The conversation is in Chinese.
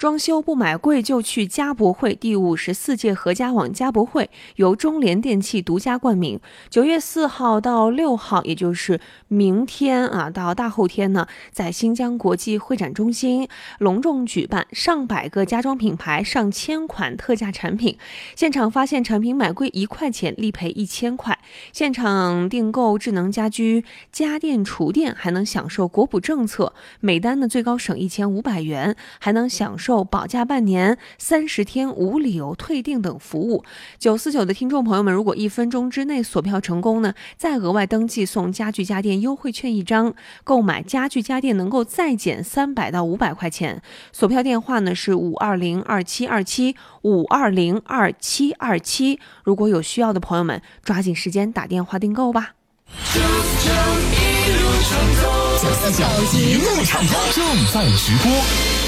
装修不买贵就去家博会第54届合家网家博会由中联电器独家冠名，9月4号到6号，也就是明天到大后天呢，在新疆国际会展中心隆重举办，上百个家装品牌、上千款特价产品，现场发现产品买贵1块钱，立赔1000块。现场订购智能家居、家电、厨电，还能享受国补政策，每单呢最高省1500元，还能享受保价半年、30天无理由退订等服务。949的听众朋友们，如果1分钟之内锁票成功呢，再额外登记送家具家电优惠券1张，购买家具家电能够再减300到500块钱。锁票电话呢是5202727，5202727。如果有需要的朋友们，抓紧时间打电话订购吧。 949一路畅通，949一路畅通，正在直播。